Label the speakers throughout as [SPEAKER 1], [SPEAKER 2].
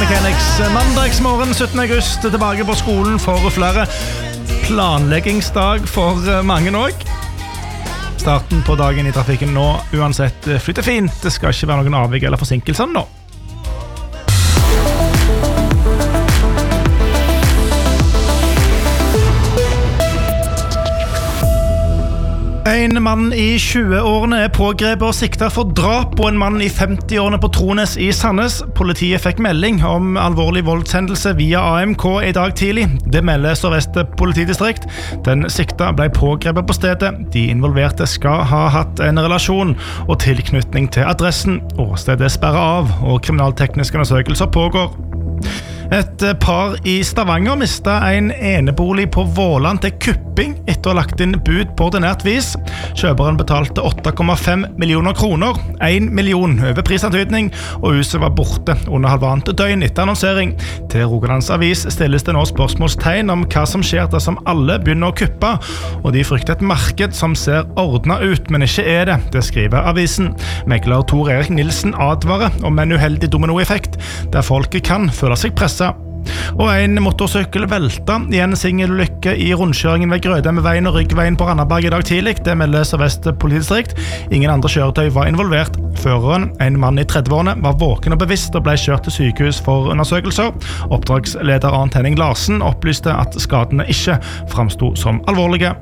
[SPEAKER 1] Mechanics. Mandagsmorgen 17. august tilbake på skolen for flere. Planleggingsdag for mange også. Starten på dagen i trafikken nå uansett flytter fint. Det skal ikke være noen avvik eller forsinkelser nå. En mann i 20-årene pågrepet og siktet for drap på en mann i 50-årene på Trones i Sandnes. Politiet fikk melding om alvorlig voldshendelse via AMK i dag tidlig. Det melder Sør-Vest politidistrikt. Den sikta ble pågrepet på stedet. De involverte skal ha hatt en relasjon og tilknytning til adressen. Åstedet sperrer av, og kriminaltekniske undersøkelser pågår. Et par i Stavanger mistet en enebolig på Våland til kupping etter å ha lagt inn bud på ordinært vis. Kjøperen betalte 8,5 millioner kroner, 1 million over prisantydning, og huset var borte under halvannet døgn etter annonsering. Til Rogalands Avis stilles det nå spørsmålstegn om hva som skjer dersom alle begynner å kuppe, og de frykter et marked som ser ordnet ut, men ikke er det. Det skriver avisen. Megler Tor Erik Nilsen advarer om en uheldig dominoeffekt, der folket kan føle seg presset. Og en motorsykkel velta i en singelulykke i rundkjøringen ved Grødemveien og Ryggveien på Randaberg i dag tidlig. Det melder Sør-Vest politidistrikt. Ingen andre kjøretøy var involvert. Føreren, en mann i 30-årene, var våken og bevisst og ble kjørt til sykehus for undersøkelser. Oppdragsleder Arnt Henning Larsen opplyste at skadene ikke fremstod som alvorlige.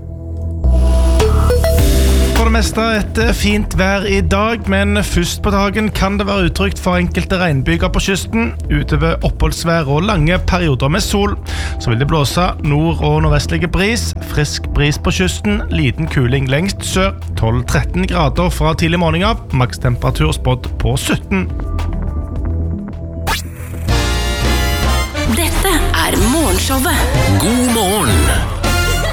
[SPEAKER 1] For det meste et fint vær i dag, men først på dagen kan det være utrygt for enkelte regnbyger på kysten. Utover oppholdsvær og lange perioder med sol, så vil det blåse nord- og nordvestlige bris. Frisk bris på kysten, liten kuling lengst sør, 12-13 grader fra tidlig morgen av, makstemperatur spådd på 17.
[SPEAKER 2] Dette er morgenshowet.
[SPEAKER 3] God morgen